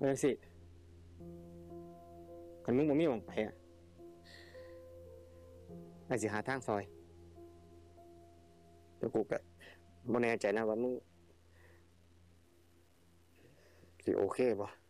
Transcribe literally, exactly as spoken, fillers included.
เอาจังสิคันมึงบ่มีหวังไปอ่ะไอ้สิหาทางซอยแต่กูก็บ่แน่ใจนะว่ามึงสิโอเคบ่